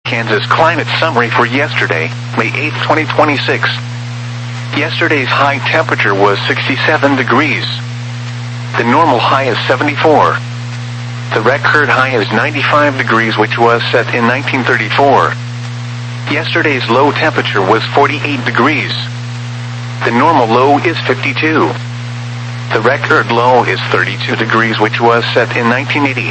Kansas climate summary for yesterday, May 8, 2026. Yesterday's high temperature was 67 degrees. The normal high is 74. The record high is 95 degrees, which was set in 1934. Yesterday's low temperature was 48 degrees. The normal low is 52. The record low is 32 degrees, which was set in 1980.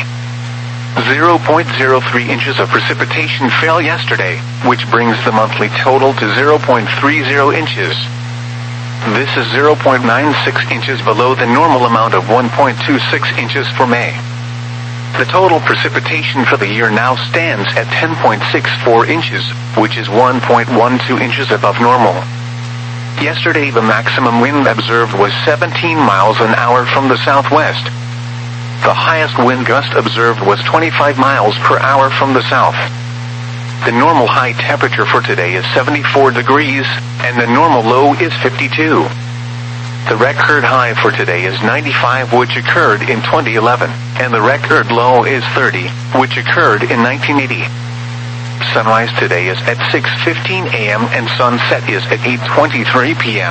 0.03 inches of precipitation fell yesterday, which brings the monthly total to 0.30 inches. This is 0.96 inches below the normal amount of 1.26 inches for May. The total precipitation for the year now stands at 10.64 inches, which is 1.12 inches above normal. Yesterday the maximum wind observed was 17 miles an hour from the southwest. The highest wind gust observed was 25 miles per hour from the south. The normal high temperature for today is 74 degrees, and the normal low is 52. The record high for today is 95, which occurred in 2011, and the record low is 30, which occurred in 1980. Sunrise today is at 6:15 a.m. and sunset is at 8:23 p.m.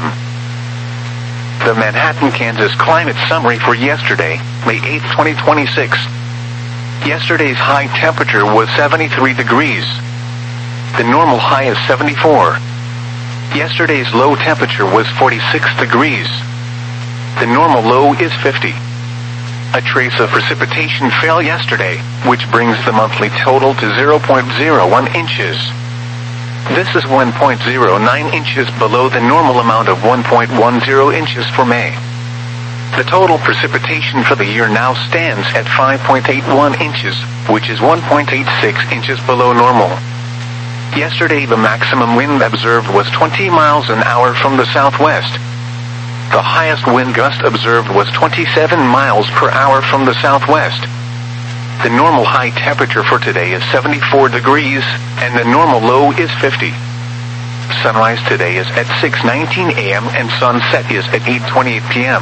The Manhattan, Kansas climate summary for yesterday, May 8, 2026. Yesterday's high temperature was 73 degrees. The normal high is 74. Yesterday's low temperature was 46 degrees. The normal low is 50. A trace of precipitation fell yesterday, which brings the monthly total to 0.01 inches. This is 1.09 inches below the normal amount of 1.10 inches for May. The total precipitation for the year now stands at 5.81 inches, which is 1.86 inches below normal. Yesterday the maximum wind observed was 20 miles an hour from the southwest. The highest wind gust observed was 27 miles per hour from the southwest. The normal high temperature for today is 74 degrees, and the normal low is 50. Sunrise today is at 6:19 a.m. and sunset is at 8:28 p.m.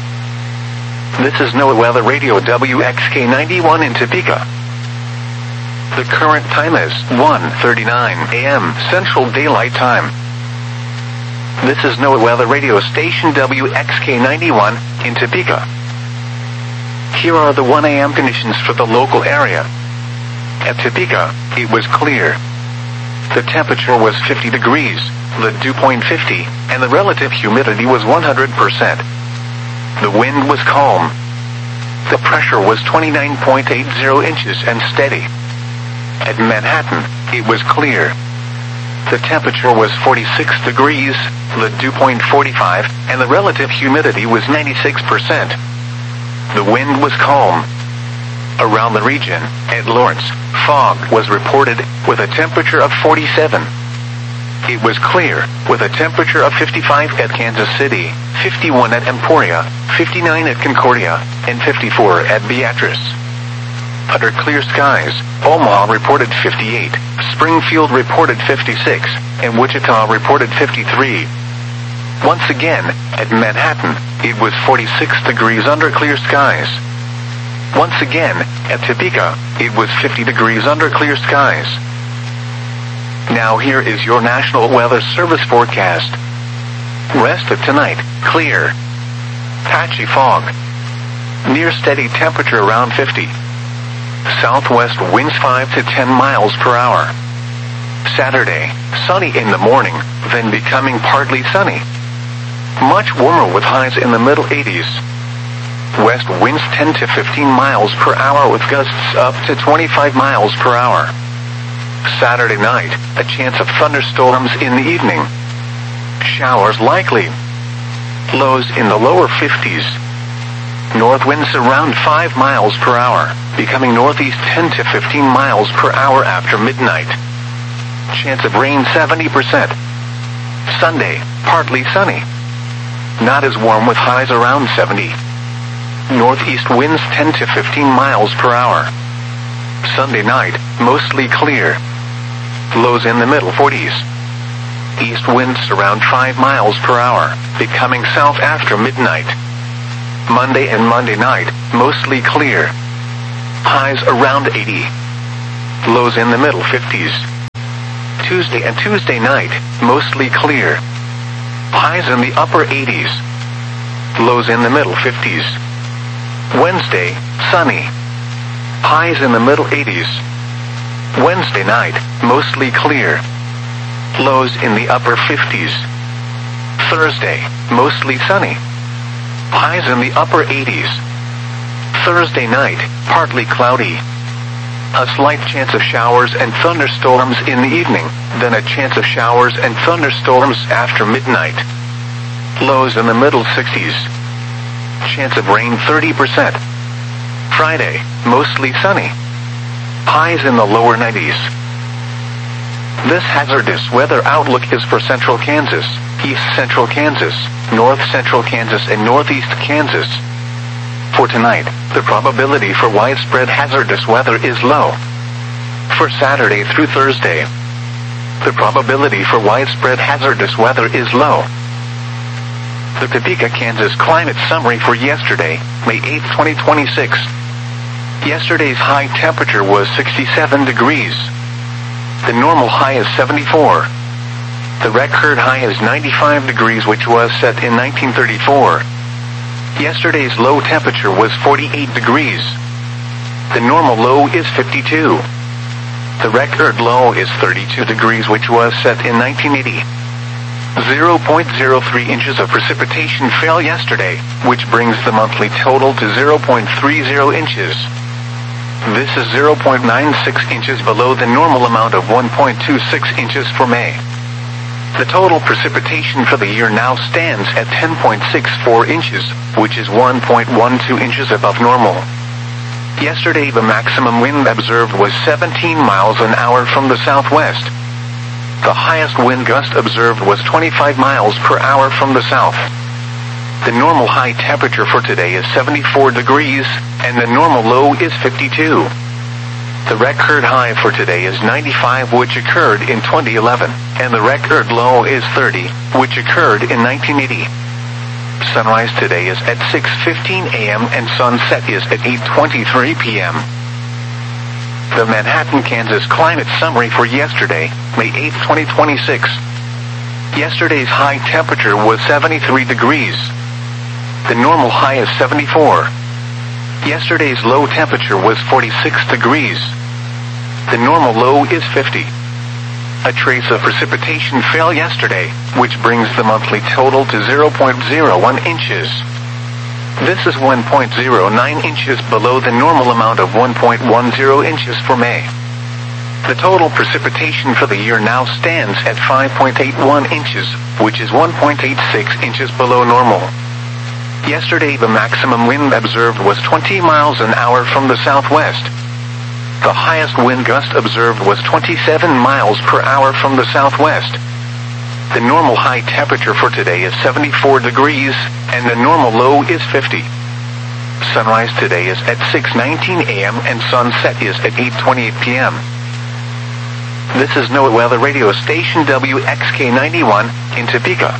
This is NOAA Weather Radio WXK91 in Topeka. The current time is 1:39 a.m. Central Daylight Time. This is NOAA Weather Radio Station WXK91 in Topeka. Here are the 1 a.m. conditions for the local area. At Topeka, it was clear. The temperature was 50 degrees, the dew point 50, and the relative humidity was 100%. The wind was calm. The pressure was 29.80 inches and steady. At Manhattan, it was clear. The temperature was 46 degrees, the dew point 45, and the relative humidity was 96%. The wind was calm. Around the region, at Lawrence, fog was reported with a temperature of 47. It was clear, with a temperature of 55 at Kansas City, 51 at Emporia, 59 at Concordia, and 54 at Beatrice. Under clear skies, Omaha reported 58, Springfield reported 56, and Wichita reported 53. Once again, at Manhattan, it was 46 degrees under clear skies. Once again, at Topeka, it was 50 degrees under clear skies. Now here is your National Weather Service forecast. Rest of tonight, clear. Patchy fog. Near steady temperature around 50. Southwest winds 5 to 10 miles per hour. Saturday, sunny in the morning, then becoming partly sunny. Much warmer with highs in the middle 80s. West winds 10 to 15 miles per hour with gusts up to 25 miles per hour. Saturday night, a chance of thunderstorms in the evening. Showers likely. Lows in the lower 50s. North winds around 5 miles per hour, becoming northeast 10 to 15 miles per hour after midnight. Chance of rain 70%. Sunday, partly sunny. Not as warm with highs around 70. Northeast winds 10 to 15 miles per hour. Sunday night, mostly clear. Lows in the middle 40s. East winds around 5 miles per hour, becoming south after midnight. Monday and Monday night, mostly clear. Highs around 80. Lows in the middle 50s. Tuesday and Tuesday night, mostly clear. Highs in the upper 80s. Lows in the middle 50s. Wednesday, sunny. Highs in the middle 80s. Wednesday night, mostly clear. Lows in the upper 50s. Thursday, mostly sunny. Highs in the upper 80s. Thursday night, partly cloudy. A slight chance of showers and thunderstorms in the evening, then a chance of showers and thunderstorms after midnight. Lows in the middle 60s. Chance of rain 30%. Friday, mostly sunny. Highs in the lower 90s. This hazardous weather outlook is for central Kansas, east central Kansas, north central Kansas, and northeast Kansas. For tonight, the probability for widespread hazardous weather is low. For Saturday through Thursday, the probability for widespread hazardous weather is low. The Topeka, Kansas climate summary for yesterday, May 8, 2026. Yesterday's high temperature was 67 degrees. The normal high is 74. The record high is 95 degrees, which was set in 1934. Yesterday's low temperature was 48 degrees. The normal low is 52. The record low is 32 degrees, which was set in 1980. 0.03 inches of precipitation fell yesterday, which brings the monthly total to 0.30 inches. This is 0.96 inches below the normal amount of 1.26 inches for May. The total precipitation for the year now stands at 10.64 inches, which is 1.12 inches above normal. Yesterday the maximum wind observed was 17 miles an hour from the southwest. The highest wind gust observed was 25 miles per hour from the south. The normal high temperature for today is 74 degrees, and the normal low is 52. The record high for today is 95, which occurred in 2011, and the record low is 30, which occurred in 1980. Sunrise today is at 6:15 a.m. and sunset is at 8:23 p.m. The Manhattan, Kansas climate summary for yesterday, May 8, 2026. Yesterday's high temperature was 73 degrees. The normal high is 74. Yesterday's low temperature was 46 degrees. The normal low is 50. A trace of precipitation fell yesterday, which brings the monthly total to 0.01 inches. This is 1.09 inches below the normal amount of 1.10 inches for May. The total precipitation for the year now stands at 5.81 inches, which is 1.86 inches below normal. Yesterday the maximum wind observed was 20 miles an hour from the southwest. The highest wind gust observed was 27 miles per hour from the southwest. The normal high temperature for today is 74 degrees, and the normal low is 50. Sunrise today is at 6:19 a.m. and sunset is at 8:28 p.m. This is NOAA Weather Radio Station WXK91 in Topeka.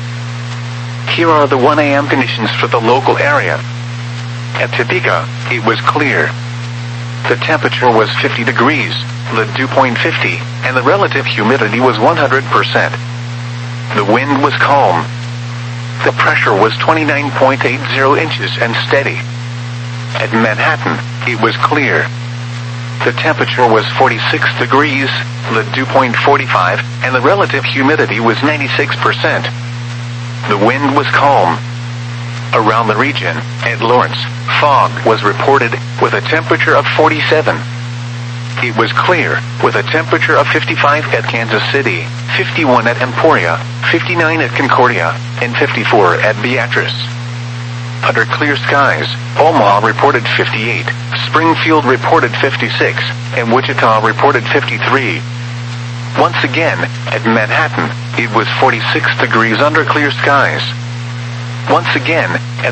Here are the 1 a.m. conditions for the local area. At Topeka, it was clear. The temperature was 50 degrees, the dew point 50, and the relative humidity was 100%. The wind was calm. The pressure was 29.80 inches and steady. At Manhattan, it was clear. The temperature was 46 degrees, the dew point 45, and the relative humidity was 96%. The wind was calm. Around the region, at Lawrence, fog was reported with a temperature of 47. It was clear, with a temperature of 55 at Kansas City, 51 at Emporia, 59 at Concordia, and 54 at Beatrice. Under clear skies, Omaha reported 58, Springfield reported 56, and Wichita reported 53. Once again, at Manhattan, it was 46 degrees under clear skies. Once again, at